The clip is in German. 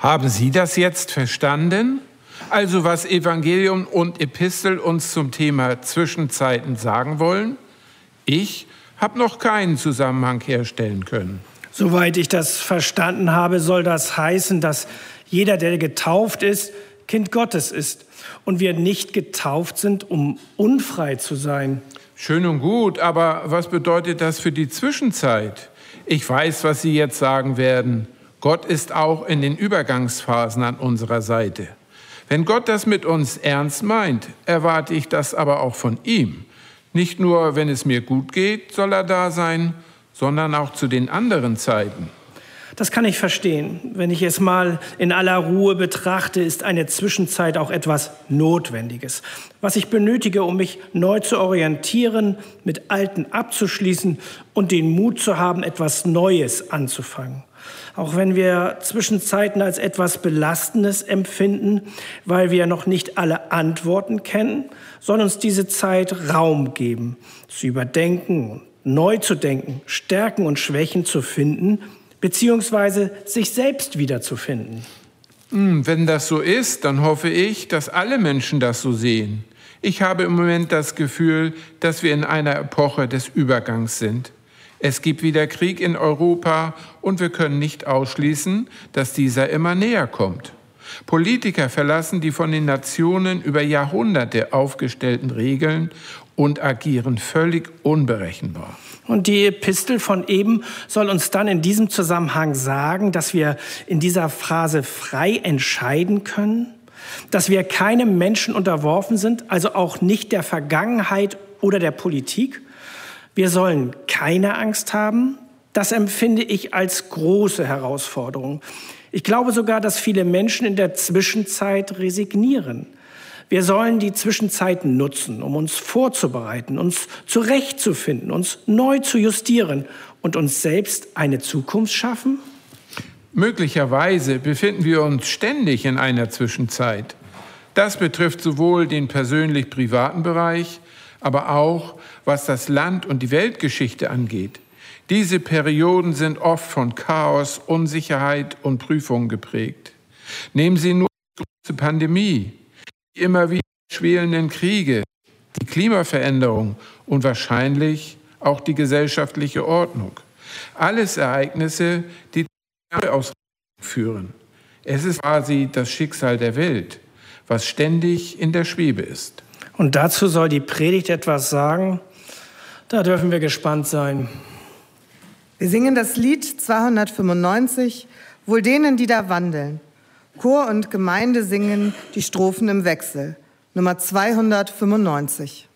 Haben Sie das jetzt verstanden? Also was Evangelium und Epistel uns zum Thema Zwischenzeiten sagen wollen? Ich habe noch keinen Zusammenhang herstellen können. Soweit ich das verstanden habe, soll das heißen, dass jeder, der getauft ist, Kind Gottes ist und wir nicht getauft sind, um unfrei zu sein. Schön und gut, aber was bedeutet das für die Zwischenzeit? Ich weiß, was Sie jetzt sagen werden. Gott ist auch in den Übergangsphasen an unserer Seite. Wenn Gott das mit uns ernst meint, erwarte ich das aber auch von ihm. Nicht nur, wenn es mir gut geht, soll er da sein, sondern auch zu den anderen Zeiten. Das kann ich verstehen. Wenn ich es mal in aller Ruhe betrachte, ist eine Zwischenzeit auch etwas Notwendiges. Was ich benötige, um mich neu zu orientieren, mit Alten abzuschließen und den Mut zu haben, etwas Neues anzufangen. Auch wenn wir Zwischenzeiten als etwas Belastendes empfinden, weil wir noch nicht alle Antworten kennen, soll uns diese Zeit Raum geben, zu überdenken, neu zu denken, Stärken und Schwächen zu finden, beziehungsweise sich selbst wiederzufinden. Wenn das so ist, dann hoffe ich, dass alle Menschen das so sehen. Ich habe im Moment das Gefühl, dass wir in einer Epoche des Übergangs sind. Es gibt wieder Krieg in Europa und wir können nicht ausschließen, dass dieser immer näher kommt. Politiker verlassen die von den Nationen über Jahrhunderte aufgestellten Regeln und agieren völlig unberechenbar. Und die Epistel von eben soll uns dann in diesem Zusammenhang sagen, dass wir in dieser Phase frei entscheiden können, dass wir keinem Menschen unterworfen sind, also auch nicht der Vergangenheit oder der Politik. Wir sollen keine Angst haben. Das empfinde ich als große Herausforderung. Ich glaube sogar, dass viele Menschen in der Zwischenzeit resignieren. Wir sollen die Zwischenzeiten nutzen, um uns vorzubereiten, uns zurechtzufinden, uns neu zu justieren und uns selbst eine Zukunft schaffen? Möglicherweise befinden wir uns ständig in einer Zwischenzeit. Das betrifft sowohl den persönlich-privaten Bereich, aber auch, was das Land und die Weltgeschichte angeht. Diese Perioden sind oft von Chaos, Unsicherheit und Prüfungen geprägt. Nehmen Sie nur die große Pandemie, die immer wieder schwelenden Kriege, die Klimaveränderung und wahrscheinlich auch die gesellschaftliche Ordnung. Alles Ereignisse, die zu Neuausrichtung führen. Es ist quasi das Schicksal der Welt, was ständig in der Schwebe ist. Und dazu soll die Predigt etwas sagen. Da dürfen wir gespannt sein. Wir singen das Lied 295, Wohl denen, die da wandeln. Chor und Gemeinde singen die Strophen im Wechsel. Nummer 295.